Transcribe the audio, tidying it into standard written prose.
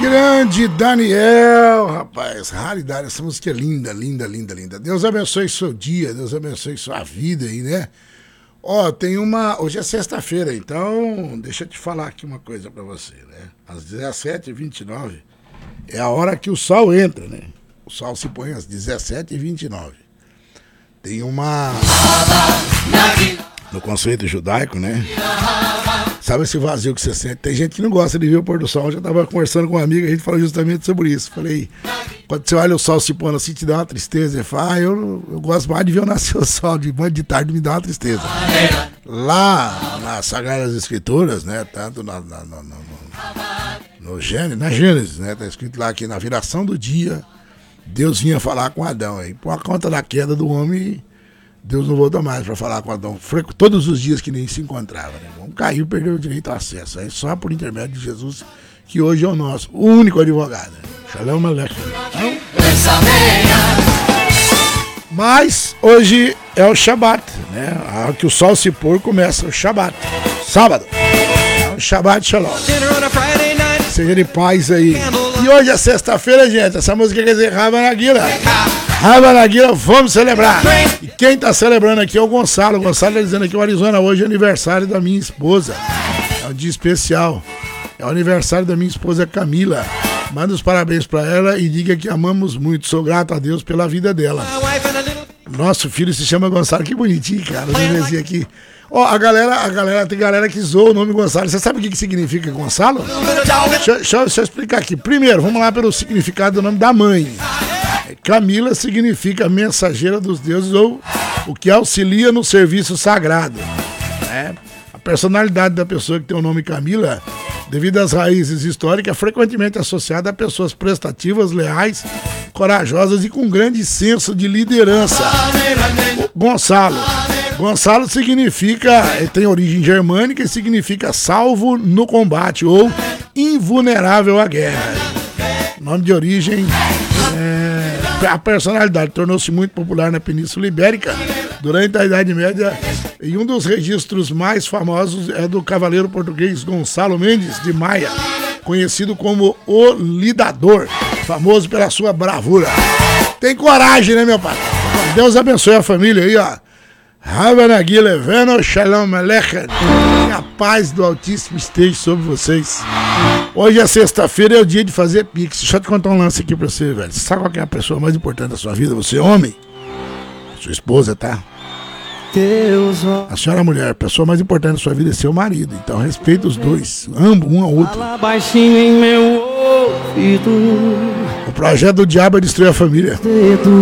Grande Daniel, rapaz, raridade, essa música é linda, linda, linda, linda. Deus abençoe seu dia, Deus abençoe sua vida aí, né? Ó, tem uma... Hoje é sexta-feira, então deixa eu te falar aqui uma coisa pra você, né? Às 17h29 é a hora que o sol entra, né? O sol se põe às 17h29. Tem uma... No conceito judaico, né? Sabe esse vazio que você sente? Tem gente que não gosta de ver o pôr do sol. Eu já estava conversando com uma amiga, a gente falou justamente sobre isso. Falei, quando você olha o sol se pondo assim, te dá uma tristeza. Ele fala, eu gosto mais de ver o nascer o sol, de manhã de tarde me dá uma tristeza. Lá nas Sagradas Escrituras, né? Tanto no Gênesis, né? Tá escrito lá que na viração do dia, Deus vinha falar com Adão. Aí, por conta da queda do homem, Deus não voltou mais para falar com Adão. Todos os dias que nem se encontrava, né? Um caiu, perdeu o direito ao acesso. Aí só por intermédio de Jesus, que hoje é o nosso único advogado. Né? Shalom Aleichem. Mas hoje é o Shabat, né? A hora que o sol se pôr, começa o Shabat. Sábado. É o Shabat Shalom. Seja de paz aí. E hoje é sexta-feira, gente. Essa música quer dizer Hava Nagila. Hava Nagila, vamos celebrar. E quem tá celebrando aqui é o Gonçalo. O Gonçalo tá dizendo aqui, o Arizona, hoje é aniversário da minha esposa. É um dia especial. É o aniversário da minha esposa Camila. Manda os parabéns pra ela e diga que amamos muito. Sou grato a Deus pela vida dela. Nosso filho se chama Gonçalo. Que bonitinho, cara. O bebezinho aqui. Ó, tem galera que zoa o nome Gonçalo. Você sabe o que significa Gonçalo? Deixa eu explicar aqui. Primeiro, vamos lá pelo significado do nome da mãe. Camila significa mensageira dos deuses ou o que auxilia no serviço sagrado. Né? A personalidade da pessoa que tem o nome Camila, devido às raízes históricas, é frequentemente associada a pessoas prestativas, leais, corajosas e com grande senso de liderança. Gonçalo significa, tem origem germânica e significa salvo no combate ou invulnerável à guerra. Nome de origem... A personalidade tornou-se muito popular na Península Ibérica durante a Idade Média e um dos registros mais famosos é do cavaleiro português Gonçalo Mendes de Maia, conhecido como o Lidador, famoso pela sua bravura. Tem coragem, né, meu pai? Deus abençoe a família aí, ó. Hava Nagila, Veno Shalom Aleichem. Que a paz do Altíssimo esteja sobre vocês. Hoje é sexta-feira, é o dia de fazer pix. Deixa eu te contar um lance aqui pra você, velho. Você sabe qual que é a pessoa mais importante da sua vida? Você é homem? Sua esposa, tá? A senhora é mulher. A pessoa mais importante da sua vida é seu marido. Então respeita os dois. Ambos, um ao outro. Fala baixinho em meu ouvido. O projeto do diabo é destruir a família.